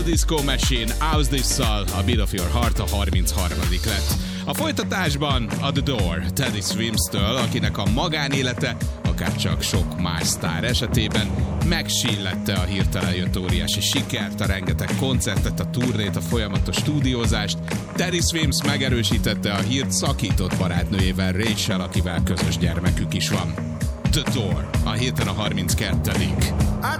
Disco Machine, How's This-szal a Beat of Your Heart a 33. lett. A folytatásban a The Door, Teddy Swims-től, akinek a magánélete, akárcsak sok más sztár esetében megsillette a hirtelen jött óriási sikert, a rengeteg koncertet, a turnét, a folyamatos stúdiózást. Teddy Swims megerősítette a hírt szakított barátnőjével, Rachel, akivel közös gyermekük is van. The Door, a héten a 32.